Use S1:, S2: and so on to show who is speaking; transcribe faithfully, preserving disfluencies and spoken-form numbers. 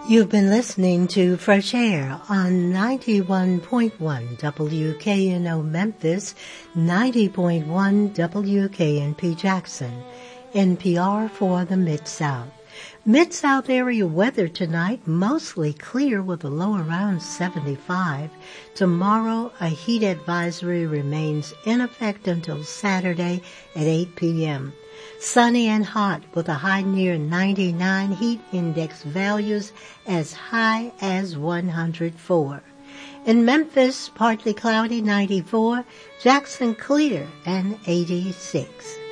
S1: You've been listening to Fresh Air on ninety-one point one W K N O Memphis, ninety point one W K N P Jackson, N P R for the Mid-South. Mid-South area weather tonight, mostly clear with a low around seventy-five. Tomorrow, a heat advisory remains in effect until Saturday at eight p.m. Sunny and hot with a high near ninety-nine, heat index values as high as one hundred four. In Memphis, partly cloudy, ninety-four. Jackson, clear and eighty-six.